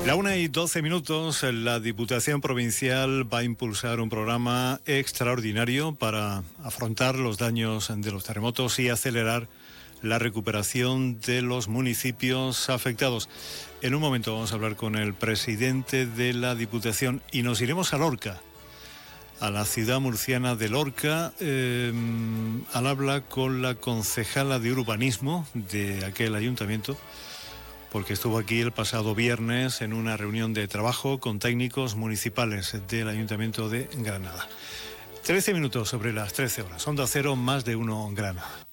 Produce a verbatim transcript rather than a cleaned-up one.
La una y doce minutos, la Diputación Provincial va a impulsar un programa extraordinario para afrontar los daños de los terremotos y acelerar la recuperación de los municipios afectados. En un momento vamos a hablar con el presidente de la Diputación y nos iremos a Lorca, a la ciudad murciana de Lorca, eh, al habla con la concejala de urbanismo de aquel ayuntamiento, porque estuvo aquí el pasado viernes en una reunión de trabajo con técnicos municipales del Ayuntamiento de Granada. Trece minutos sobre las trece horas. Onda Cero, más de uno Granada.